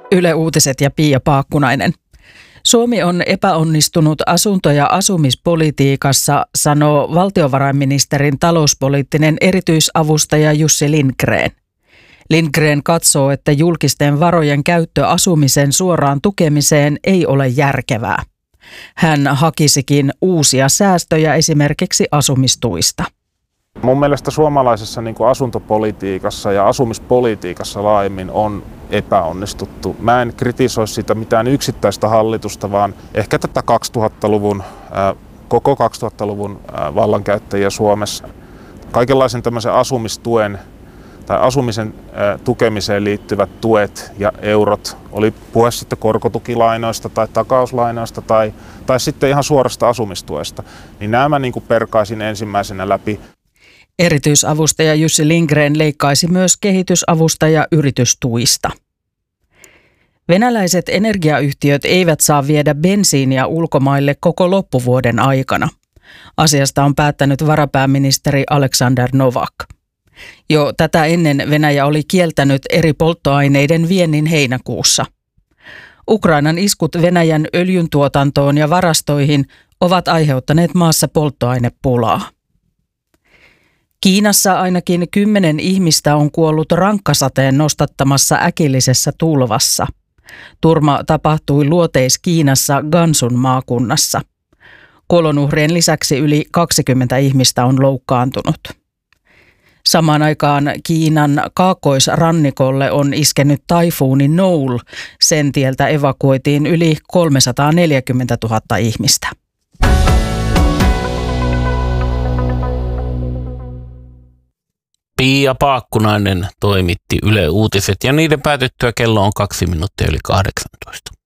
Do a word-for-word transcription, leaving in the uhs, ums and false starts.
Yle Uutiset ja Pia Paakkunainen. Suomi on epäonnistunut asunto- ja asumispolitiikassa, sanoo valtiovarainministerin talouspoliittinen erityisavustaja Jussi Lindgren. Lindgren katsoo, että julkisten varojen käyttö asumisen suoraan tukemiseen ei ole järkevää. Hän hakisikin uusia säästöjä esimerkiksi asumistuista. Mun mielestä suomalaisessa niin kuin asuntopolitiikassa ja asumispolitiikassa laajemmin on epäonnistuttu. Mä en kritisoi sitä mitään yksittäistä hallitusta, vaan ehkä tätä kaksituhattaluvun, koko kaksituhattaluvun vallankäyttäjiä Suomessa. Kaikenlaisen tämmöisen asumistuen tai asumisen tukemiseen liittyvät tuet ja eurot, oli puhe sitten korkotukilainoista tai takauslainoista tai, tai sitten ihan suorasta asumistuesta, niin nämä mä niin kuin perkaisin ensimmäisenä läpi. Erityisavustaja Jussi Lindgren leikkaisi myös kehitysavusta ja yritystuista. Venäläiset energiayhtiöt eivät saa viedä bensiiniä ulkomaille koko loppuvuoden aikana. Asiasta on päättänyt varapääministeri Aleksandr Novak. Jo tätä ennen Venäjä oli kieltänyt eri polttoaineiden viennin heinäkuussa. Ukrainan iskut Venäjän öljyntuotantoon ja varastoihin ovat aiheuttaneet maassa polttoainepulaa. Kiinassa ainakin kymmenen ihmistä on kuollut rankkasateen nostattamassa äkillisessä tulvassa. Turma tapahtui Luoteis-Kiinassa Gansun maakunnassa. Kuolonuhrien lisäksi yli kaksikymmentä ihmistä on loukkaantunut. Samaan aikaan Kiinan kaakkoisrannikolle on iskenyt taifuuni Noul. Sen tieltä evakuoitiin yli kolmesataaneljäkymmentätuhatta ihmistä. Pia Paakkunainen toimitti Yle Uutiset ja niiden päätyttyä kello on kaksi minuuttia yli kahdeksantoista.